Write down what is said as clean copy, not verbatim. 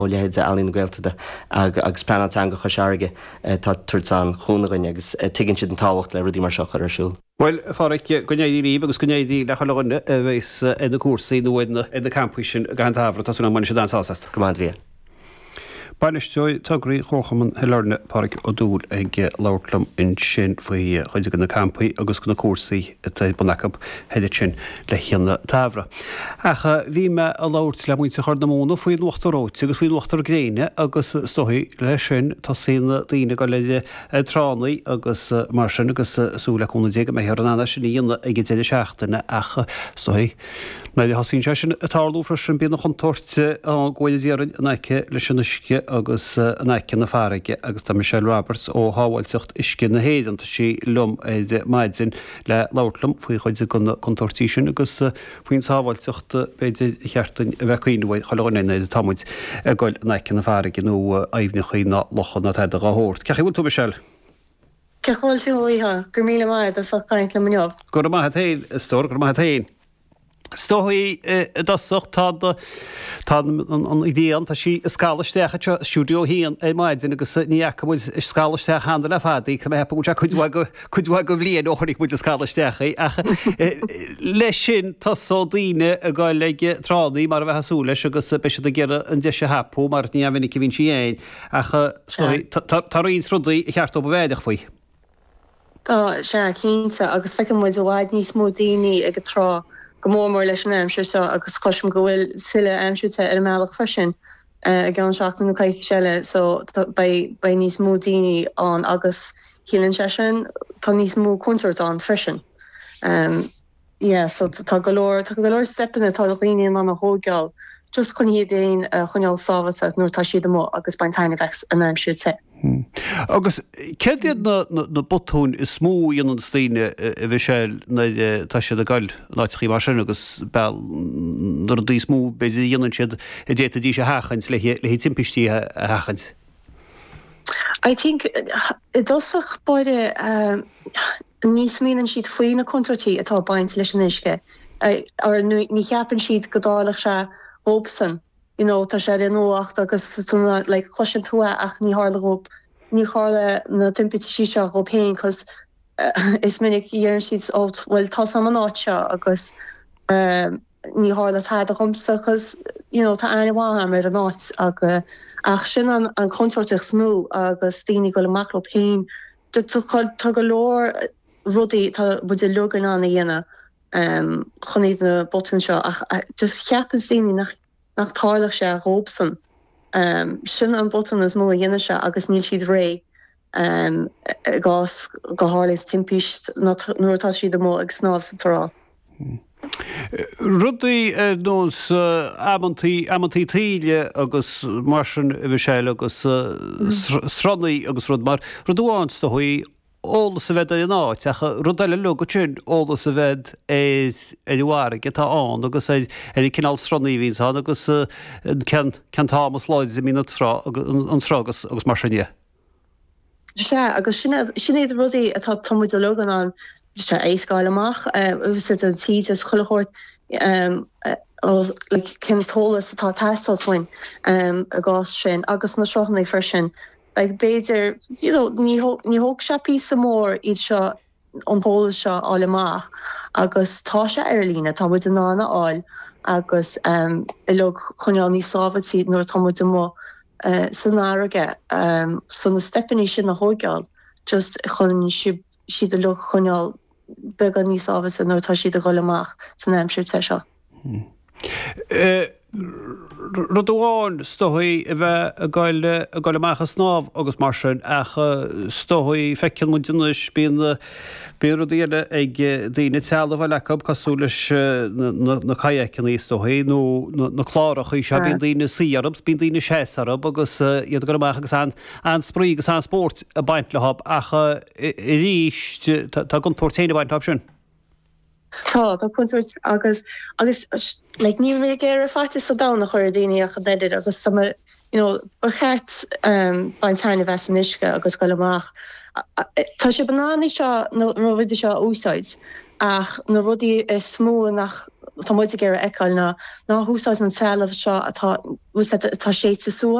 lehéid a alín gweiltada agus planat an go chosearige tá tuairtán chúnagan agus tuigann siad an táhacht le rudí mar seo ar siúil. Well, fáric gonéidí ríb agus gonéidí le choganne bheits ina cuasaí nó ina campúsin gan tábhra tasúna man se dansáasta. Gomáid bhí. Bainisteoid tugraí chóchaman helarne páric ó dúil ag leirtlam in sin faoi chuide go na campaí agus go na cuasaí bunacab heidir sin le chéanna tábhra. Acha bhí me a leirt le muointe chuir na móna faoi luachtaróte agus faoi luachtar gréine agus stoí le sin tá sína daoine go le tránaí agus mar sin agus súlaúna déige me ar an anna sin íonna ag déidir seachtainna acha stoí. Na d hasín se sin atálú fre sin bína chun torte an ghfuiledíaran naice le sin isce agus naice na fáraige agus tá Michelle Roberts ó hábhailteocht isce na héan tá sí lum maidzin le leirtlam faoi chuide chun tortíí sin agus faoin sábhailteocht beidir cheartain bheitcíinehid choáine tamid gáil naice na fáraige nó aimhne chuoine lochan na teide gáthórt. Ceach bhfuil tú Michelle? Ceáil sí óíthe gur míle maid a fáint le mneomh. Gur maithe taon stór gur maithe taon. Stoí dasach tá an idéan tá sí scálasteach stúdio híon é maidin agus níach mu scálasteach handa le fadaí chu hepa chuidha go bhlíon óchanig mu a scálasteach leis sin tá sódaine a gáil leige trádaí mar bheit hasú leis agus be a ggéire an de se hapú mar ní bhhanig vín si éin acha tá íon srudaí cheart ó bhhéideach faoi. Tá sé cínta agus feice muid a bhhaid níos mó daoine ag trá go mór leis an aimsir seo agus cosm go bhfuil sile aimsirte ar meach freisin a gan seachtain na caiici seile so ba níos mó daoine an agus chéann se sin tá níos mó contúirt an freisin. So tá go leor steppanna tá líine an na hógeall just chun hiad éon chuneall sábhata nuair tá siad mó agus baintainine bheits an aimsirte. Agus céiad na botún is smó an stíine a bhí sé tá siad a gáil láití mar sin agus nar dí smó beidir dhéanann siad a déta dí sé hachans le hí timpistí a hachans. I think dosach beide níos míann siad faoin na contratí atá baint leis an isce ar ní cheapan siad godálach se ópsan. Tá sé nóacht agus chluisian túa ach ní hála na timpití seo go péin cos is minic dhéann siad bhfuil tá sam an áit seo agus ní hála taid a chumsa cos tá aine bháim ar an áit ach sin an consortach smú agus daoine go leach le péin tá go leor rudaí tá bud lugan anna dhéine chunéad na botún seo ach just cheapan daoine nach tálach sé róbsan. Sin an bottom is mó dhéine se agus níl siad ré gás go hális timpist nuairtá siad mó ag snáb sa trá. Rudaí nós amantí tríle agus mar sin a bhí séile agus srannaí agus rud mar rudúáin do chuí ólas a bheith an áit acha rudaile lu go sin ólas a bheith éhhar getá an agus cinál srannaí vín agus cean támas láid a mína an trágus agus mar sinne. Se agus sinnéad rudaí atá tomuid a lugan an se éiscáil amach si an tí is chulachórt cintólas atá testáilshain a gás sin agus na srohannaí freisin. Beidir ní hoog se pí sa mór iad seo anpóla seo áil amach agus tá se airlína tá muid an nána áil agus i le chuneáil ní sábhatí nuair tá muid mó san áige san na steppaní sin na hógeáil just chun siad a le chuneáil be an ní sábhasa nuair tá siad a gáil amach san aimsir te seo. Rudháin stohaí a bheith a gáile amach a snáb agus mar sin acha stohaí feicean muidirnis bíon rudíile ag daoine teala bhil lecab cosú leis na caiicean í stohaí nó na chlárach í se bíon daoine síarabs, bíon daoine séarab agus iad go amach agus an sprí agus an sport a baint lethab acha i ríist tá gon tuairtéine baint sin. Tá chuirt agus ní mé géir fatis a dá nach chuir daine a chadéidir agus sama bachéit baintáine bheits an isce agus go amach. Tá sé banáí seo nó bhidir seo úsáid ach na rudí is smó nach tá muide gur eáil ná húsá an trelah seo atá sé sa sú